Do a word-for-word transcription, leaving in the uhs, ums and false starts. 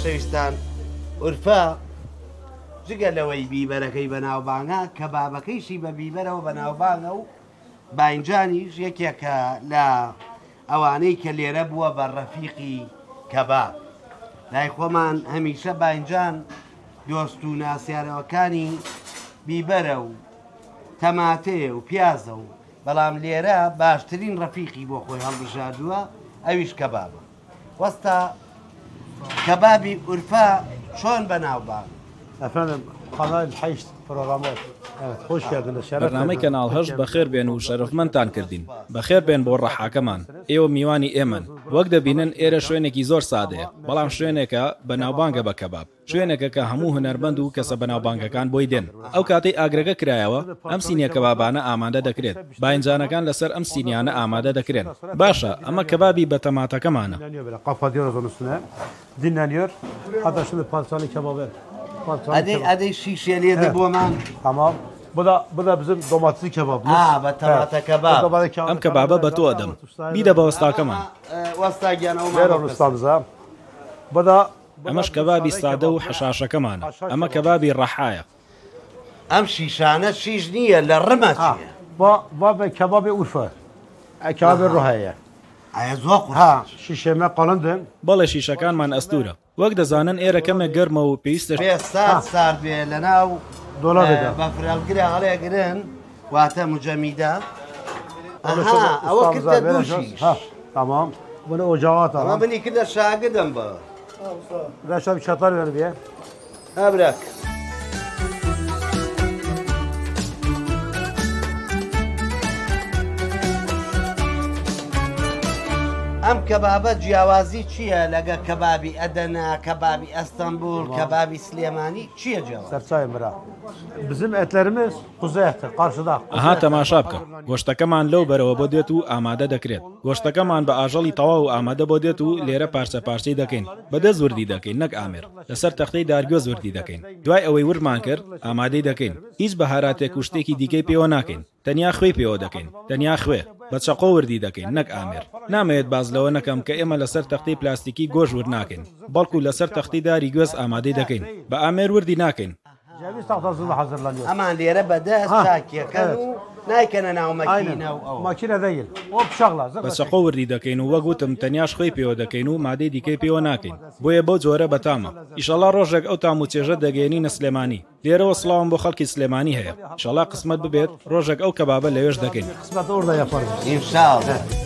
خۆشەویستان ئورفا جگە لەوەی بیبەرەکەی بەناوبانگە کەبابەکەیشی بە بیبەرەوە بەناوبانگە و باینجانیش یەکێکە لە ئەوانەی کە لێرە بووە بە ڕەفیقی کەباب. لای خۆمان هەمیشە باینجان دۆست و ناسیارەوەکانی بیبەرە و تەماتێ و پیازە و بەڵام لێرە باشترین ڕەفیقی بۆ خۆی هەڵبژاردووە ئەویش کەبابە. وەستا کەبابی ئورفا چۆن بەناوبانگ؟ ئەفەندم قەنای حیشت پرۆگرامات خۆش کردن بەرنامەی کەناڵ هەشت بەخێر بێن و شەرفمەندتان کردین. بەخێر بێن بۆ ڕەحاکەمان. ئێوە میوانی ئێمەن. وەک دەبینن ئێرە شوێنێکی زۆر سادەیە بەڵام شوێنێکە بەناوبانگە بە کەباب. شوێنێکە کە هەموو هونەرمەند و کەسە بەناوبانگەکان بۆی دێن. ئەو کاتەی ئاگرەکە کرایەوە ئەم سینیە کەبابانە ئامادە دەکرێت. باینجانەکان لەسەر ئەم سینیانە ئامادە دەکرێن. باشە ئەمە کەبابی بە تەماتەکەمانە. dinleniyor. Hatta şimdi parçalı kebabı. Adey şişe liydi bu man. Tamam. Bu da bu da bizim domatesli kebabımız. Ha, bu tomata kebap. Am kebaba batu adam. Bir de basta kaman. Vasta gene o. Ver onu ustamıza. Bu da Amaş kebabi sade و حشاشة كمان. أما كبابي الرحاية. أم شيشانة شيش نية للرمة. Bu bu kebabı Urfa. Kebabı Ruhaya. عايزوق ها شيشة قلندن بەڵێ شیشەکانمان ئەستورە وەک دەزانن ئێرە کەمێک گەرمە و پێویستە سار سار بێ لەناو دۆڵە بێت بە فرەڵگرە هەڵێگرن واتە مجەمیدە ئەوە کردە دوو شیش. تمام bunu ocağa atalım. Ama beni ikide şagidim bu. Ben şöyle bir çatal ver bir. Ha bırak. ئەم کەبابە جیاوازی چییە لەگە کەبابی ئەدەنا کەبابی ئەستەمبول کەبابی سلێمانی چییە جیاواز؟ Serçayım bura. Bizim etlerimiz kuzu eti karşıda. ئەها تەماشا بکە گۆشتەکەمان لەو بەرەوە بۆ دێت و ئامادە دەکرێت. گۆشتەکەمان بە ئاژەڵی تەواو و ئامادە بۆ دێت و لێرە پارچە پارچەی دەکەین. بەدەست وردی دەکەین نەک ئامێر. لەسەر تەختەی دارگۆز وردی دەکەین. دوای ئەوەی ورمان کرد ئامادەی دەکەین. هیچ بەهاراتێک و شتێکی دیکەی پێوە ناکەین. تەنیا خوێی پێوە دەکەین. تەنیا خوێ بە چەقۆ وردی دەکەین نەک ئامێر. نامەوێت باز لەوە نەکەم کە ئێمە لەسەر تەختەی پلاستیکی گۆژ ورد ناکەین. بەڵکو لەسەر تەختی داری گوێز ئامادەی دەکەین. بە ئامێر وردی ناکەین. Ceviz tahtasıyla hazırlanıyor. ئەمان لێرە بەدەست چاکیەکەن و نایکەنە ناو مەکینە و ئەو. Makine değil. O bıçakla. بە چەقۆ وردی دەکەین و وەک وتم تەنیاش خۆی پێوە دەکەین و مادەی دیکەی پێوە ناکەین. بۆیە بەو جۆرە بەتامە. ئیشەڵا ڕۆژێک ئەو تام و چێژە دەگەێنینە سلێمانی. لێرەوە سڵاوم بۆ خەڵکی سلێمانی هەیە. ئیشەڵا قسمەت ببێت ڕۆژێک ئەو کەبابە لەوێش دەکەین. Kısmet orada yaparız. İnşallah.